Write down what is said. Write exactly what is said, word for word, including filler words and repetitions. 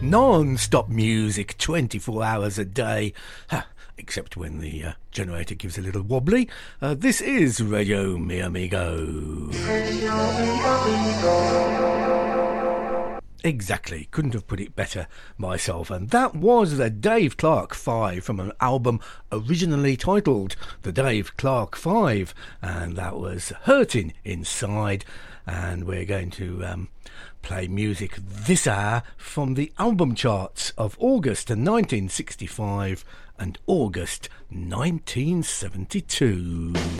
non-stop music twenty-four hours a day, ha, except when the uh, generator gives a little wobbly. Uh, this is Radio Mi Amigo. Exactly, couldn't have put it better myself. And that was the Dave Clark Five from an album originally titled The Dave Clark Five, and that was Hurting Inside. And we're going to um, play music this hour from the album charts of August nineteen sixty-five and August nineteen seventy-two.